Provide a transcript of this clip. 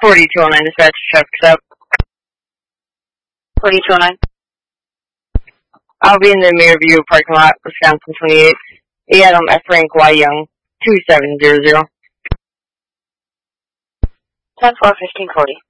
4209 dispatch, traffic's up. 4209. I'll be in the Mirrorview parking lot, Wisconsin 28. Adam F. Frank Y. Young, 2700. 10-4, 1540.